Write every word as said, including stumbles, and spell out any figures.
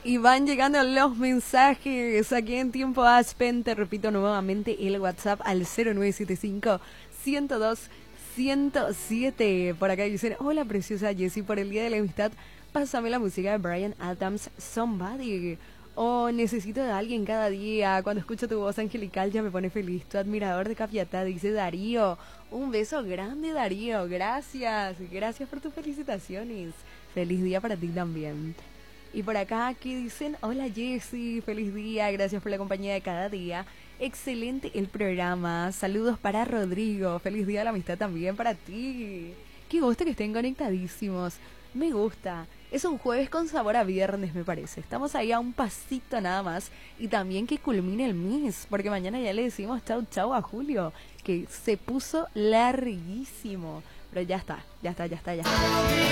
Y van llegando los mensajes aquí en Tiempo Aspen. Te repito nuevamente el WhatsApp al cero nueve siete cinco, ciento dos, ciento siete. Por acá dicen, hola preciosa Jessie, por el Día de la Amistad, pásame la música de Bryan Adams, Somebody. O necesito de alguien cada día. Cuando escucho tu voz angelical ya me pone feliz. Tu admirador de Capiatá, dice Darío. Un beso grande, Darío. Gracias. Gracias por tus felicitaciones. Feliz día para ti también. Y por acá aquí dicen, hola Jessie, feliz día, gracias por la compañía de cada día. Excelente el programa. Saludos para Rodrigo. Feliz día de la amistad también para ti. Qué gusto que estén conectadísimos. Me gusta. Es un jueves con sabor a viernes, me parece. Estamos ahí a un pasito nada más. Y también que culmine el mes, porque mañana ya le decimos chau chau a Julio, que se puso larguísimo. Pero ya está, ya está, ya está, ya está.